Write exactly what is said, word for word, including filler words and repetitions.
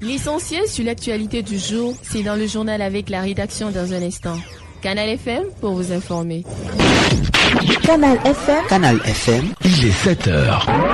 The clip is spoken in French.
L'essentiel sur l'actualité du jour, c'est dans le journal avec la rédaction dans un instant. Canal F M pour vous informer. Canal F M. Canal F M. Il est sept heures.